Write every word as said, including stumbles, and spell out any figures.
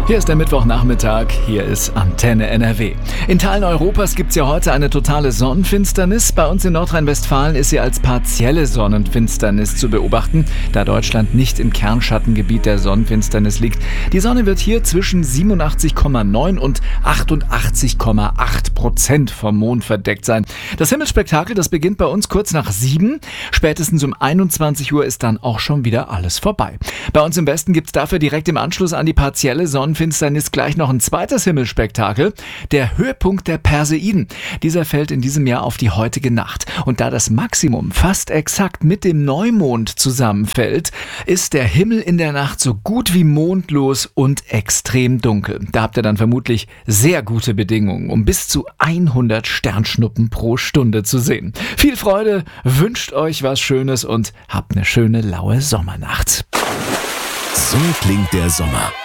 Hier ist der Mittwochnachmittag, hier ist Antenne N R W. In Teilen Europas gibt es ja heute eine totale Sonnenfinsternis. Bei uns in Nordrhein-Westfalen ist sie als partielle Sonnenfinsternis zu beobachten, da Deutschland nicht im Kernschattengebiet der Sonnenfinsternis liegt. Die Sonne wird hier zwischen siebenundachtzig Komma neun und achtundachtzig Komma acht Prozent vom Mond verdeckt sein. Das Himmelsspektakel, das beginnt bei uns kurz nach sieben. Spätestens um einundzwanzig Uhr ist dann auch schon wieder alles vorbei. Bei uns im Westen gibt es dafür direkt im Anschluss an die partielle Sonnenfinsternis Finsternis gleich noch ein zweites Himmelsspektakel, der Höhepunkt der Perseiden. Dieser fällt in diesem Jahr auf die heutige Nacht. Und da das Maximum fast exakt mit dem Neumond zusammenfällt, ist der Himmel in der Nacht so gut wie mondlos und extrem dunkel. Da habt ihr dann vermutlich sehr gute Bedingungen, um bis zu hundert Sternschnuppen pro Stunde zu sehen. Viel Freude, wünscht euch was Schönes und habt eine schöne laue Sommernacht. So klingt der Sommer.